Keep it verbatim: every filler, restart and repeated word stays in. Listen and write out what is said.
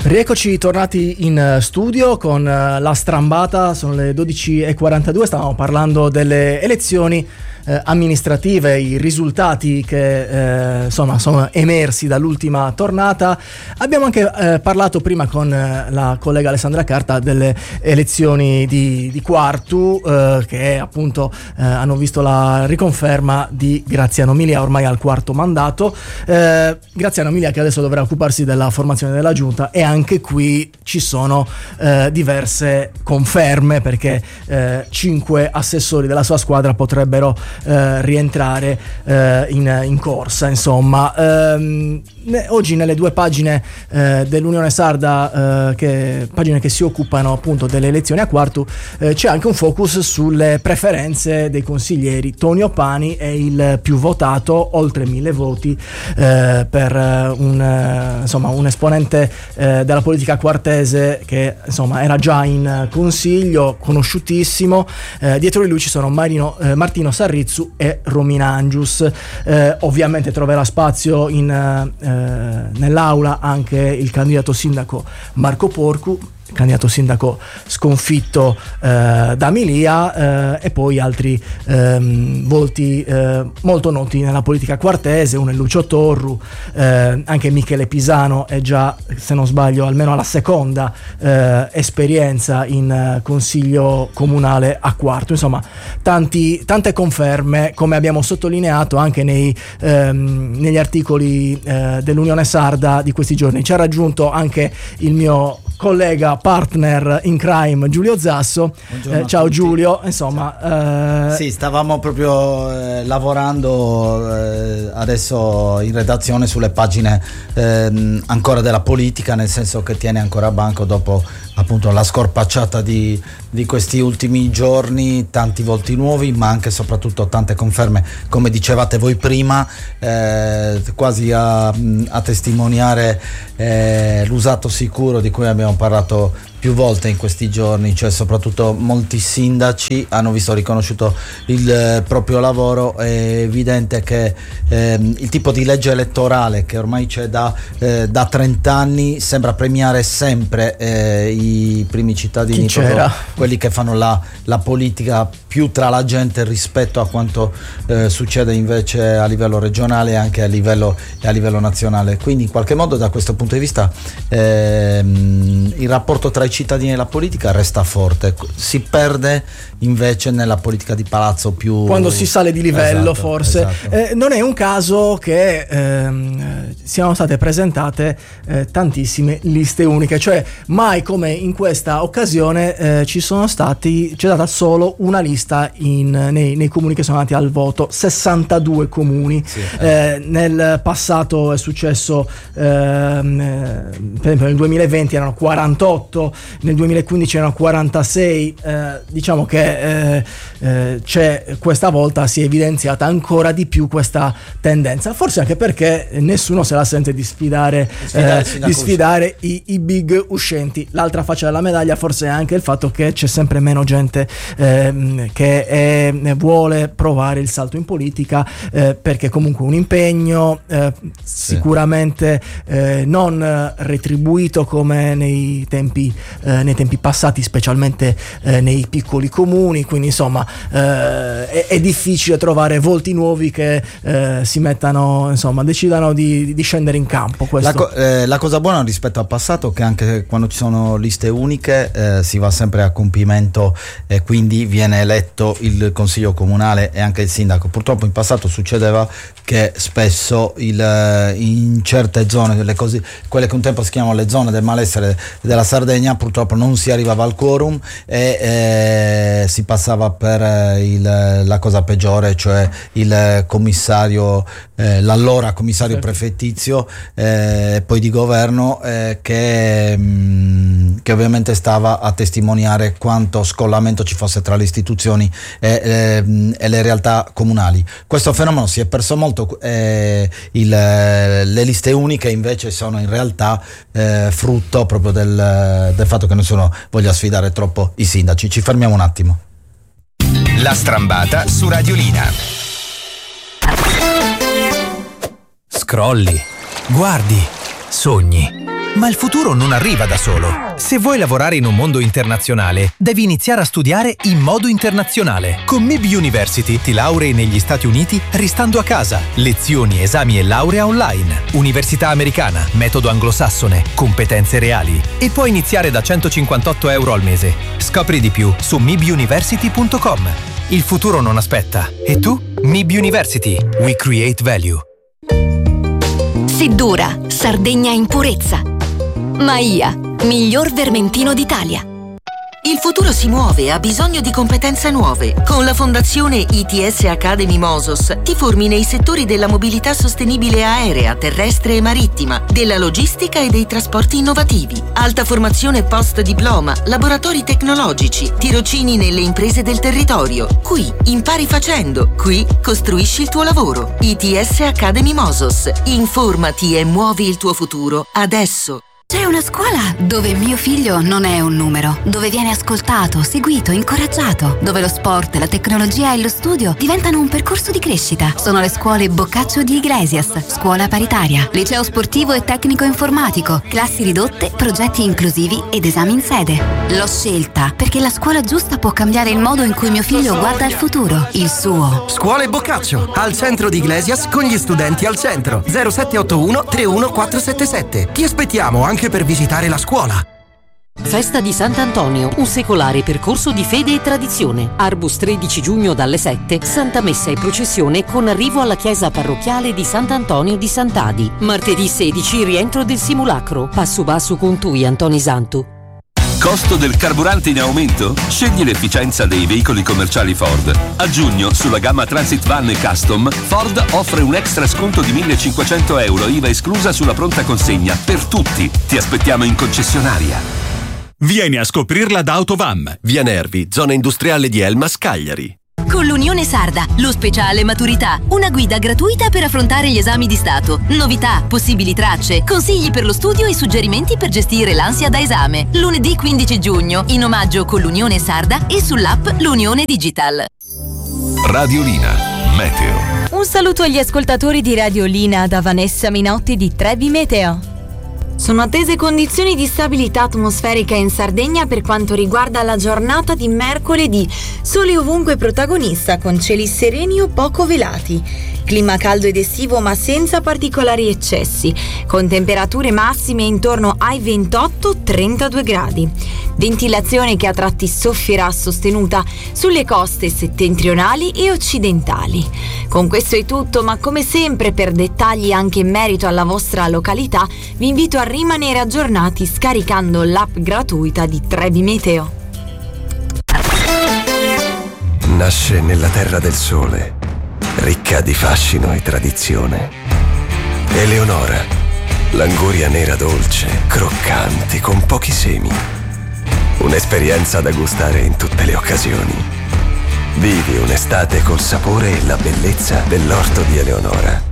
Rieccoci tornati in studio con la strambata, sono le dodici e quarantadue, stavamo parlando delle elezioni eh, amministrative, i risultati che eh, insomma sono emersi dall'ultima tornata. Abbiamo anche eh, parlato prima con eh, la collega Alessandra Carta delle elezioni di, di Quartu eh, che appunto eh, hanno visto la riconferma di Graziano Milia ormai al quarto mandato. eh, Graziano Milia che adesso dovrà occuparsi della formazione della giunta, e anche qui ci sono eh, diverse conferme, perché eh, cinque assessori della sua squadra potrebbero eh, rientrare eh, in, in corsa. Insomma, ehm, ne, oggi nelle due pagine eh, dell'Unione Sarda, eh, che, pagine che si occupano appunto delle elezioni a Quartu, eh, c'è anche un focus sulle preferenze dei consiglieri. Tonio Pani è il più votato, oltre mille voti eh, per un, eh, insomma, un esponente eh, della politica quartese che insomma era già in consiglio, conosciutissimo. Eh, dietro di lui ci sono Marino, eh, Martino Sarrizzu e Romina Angius. Eh, ovviamente troverà spazio in, eh, nell'aula anche il candidato sindaco Marco Porcu, candidato sindaco sconfitto eh, da Milia, eh, e poi altri ehm, volti eh, molto noti nella politica quartese. Uno è Lucio Torru, eh, anche Michele Pisano è già, se non sbaglio, almeno alla seconda eh, esperienza in eh, consiglio comunale a Quartu. Insomma, tanti, tante conferme, come abbiamo sottolineato anche nei, ehm, negli articoli eh, dell'Unione Sarda di questi giorni. Ci ha raggiunto anche il mio collega, partner in crime, Giulio Zasso. Eh, ciao Giulio, insomma, eh... sì, stavamo proprio eh, lavorando eh, adesso in redazione sulle pagine eh, ancora della politica, nel senso che tiene ancora banco dopo appunto la scorpacciata di, di questi ultimi giorni, tanti volti nuovi, ma anche e soprattutto tante conferme, come dicevate voi prima, eh, quasi a, a testimoniare eh, l'usato sicuro di cui abbiamo parlato più volte in questi giorni, cioè soprattutto molti sindaci hanno visto riconosciuto il eh, proprio lavoro. È evidente che ehm, il tipo di legge elettorale che ormai c'è da, eh, da trenta anni sembra premiare sempre eh, i primi cittadini, proprio quelli che fanno la, la politica più tra la gente rispetto a quanto eh, succede invece a livello regionale e anche a livello, a livello nazionale. Quindi in qualche modo da questo punto di vista ehm, il rapporto tra i cittadini e la politica resta forte, si perde invece nella politica di palazzo più quando si sale di livello, esatto, forse esatto. Eh, non è un caso che ehm, siano state presentate eh, tantissime liste uniche, cioè mai come in questa occasione eh, ci sono stati c'è stata solo una lista in, nei, nei comuni che sono andati al voto, sessantadue comuni. Sì, eh. Eh, nel passato è successo ehm, eh, per esempio nel duemilaventi erano quarantotto, nel duemilaquindici erano quarantasei. Eh, diciamo che eh, eh, c'è questa volta si è evidenziata ancora di più questa tendenza, forse anche perché nessuno se la sente di sfidare, eh, di sfidare i, i big uscenti. L'altra faccia della medaglia forse è anche il fatto che c'è sempre meno gente eh, che è, vuole provare il salto in politica, eh, perché comunque un impegno eh, sì. sicuramente eh, non retribuito come nei tempi eh, nei tempi passati, specialmente eh, nei piccoli comuni. Quindi insomma eh, è, è difficile trovare volti nuovi che eh, si mettano, insomma, decidano di, di scendere in campo. Questo. La, co- eh, la cosa buona rispetto al passato è che anche quando ci sono liste uniche eh, si va sempre a compimento e quindi viene eletto il consiglio comunale e anche il sindaco. Purtroppo in passato succedeva che spesso il, in certe zone, le cose, quelle che un tempo si chiamano le zone del malessere della Sardegna, purtroppo non si arrivava al quorum e eh, si passava per il, la cosa peggiore, cioè il commissario, eh, l'allora commissario certo. prefettizio e eh, poi di governo eh, che, mh, che ovviamente stava a testimoniare quanto scollamento ci fosse tra le istituzioni e, e, e le realtà comunali. Questo fenomeno si è perso molto, eh, il, le liste uniche invece sono in realtà eh, frutto proprio del, del fatto che nessuno voglia sfidare troppo i sindaci. Ci fermiamo un attimo. La strambata su Radiolina. Scrolli, guardi, sogni. Ma il futuro non arriva da solo. Se vuoi lavorare in un mondo internazionale, devi iniziare a studiare in modo internazionale. Con M I B University ti laurei negli Stati Uniti restando a casa. Lezioni, esami e laurea online. Università americana, metodo anglosassone, competenze reali. E puoi iniziare da centocinquantotto euro al mese. Scopri di più su m i b university punto com. Il futuro non aspetta. E tu? M I B University. We create value. Siddura, Sardegna in purezza. Maia, miglior vermentino d'Italia. Il futuro si muove e ha bisogno di competenze nuove. Con la Fondazione I T S Academy Mosos ti formi nei settori della mobilità sostenibile aerea, terrestre e marittima, della logistica e dei trasporti innovativi. Alta formazione post-diploma, laboratori tecnologici, tirocini nelle imprese del territorio. Qui impari facendo, qui costruisci il tuo lavoro. I T S Academy Mosos. Informati e muovi il tuo futuro adesso. C'è una scuola dove mio figlio non è un numero, dove viene ascoltato, seguito, incoraggiato, dove lo sport, la tecnologia e lo studio diventano un percorso di crescita. Sono le scuole Boccaccio di Iglesias, scuola paritaria, liceo sportivo e tecnico informatico, classi ridotte, progetti inclusivi ed esami in sede. L'ho scelta perché la scuola giusta può cambiare il modo in cui mio figlio guarda al futuro, il suo. Scuole Boccaccio, al centro di Iglesias con gli studenti al centro. zero sette otto uno tre uno quattro sette sette. Ti aspettiamo anche per visitare la scuola. Festa di Sant'Antonio, un secolare percorso di fede e tradizione. Arbus tredici giugno dalle sette, Santa Messa e processione con arrivo alla chiesa parrocchiale di Sant'Antonio di Sant'Adi. Martedì sedici, rientro del simulacro. Passo basso con Tui Antoni Santu. Costo del carburante in aumento? Scegli l'efficienza dei veicoli commerciali Ford. A giugno, sulla gamma Transit Van e Custom, Ford offre un extra sconto di millecinquecento euro, I V A esclusa sulla pronta consegna, per tutti. Ti aspettiamo in concessionaria. Vieni a scoprirla da Autovam, via Nervi, zona industriale di Elmas, Cagliari. Con l'Unione Sarda, lo speciale maturità. Una guida gratuita per affrontare gli esami di Stato. Novità, possibili tracce, consigli per lo studio e suggerimenti per gestire l'ansia da esame. Lunedì quindici giugno, in omaggio con l'Unione Sarda e sull'app L'Unione Digital. Radiolina, Meteo. Un saluto agli ascoltatori di Radiolina da Vanessa Minotti di Trevi Meteo. Sono attese condizioni di stabilità atmosferica in Sardegna per quanto riguarda la giornata di mercoledì. Sole ovunque protagonista con cieli sereni o poco velati. Clima caldo ed estivo ma senza particolari eccessi, con temperature massime intorno ai ventotto trentadue gradi. Ventilazione che a tratti soffierà sostenuta sulle coste settentrionali e occidentali. Con questo è tutto, ma come sempre per dettagli anche in merito alla vostra località vi invito a rimanere aggiornati scaricando l'app gratuita di Trevi Meteo. Nasce nella terra del sole, ricca di fascino e tradizione. Eleonora, l'anguria nera dolce, croccante, con pochi semi. Un'esperienza da gustare in tutte le occasioni. Vivi un'estate col sapore e la bellezza dell'orto di Eleonora.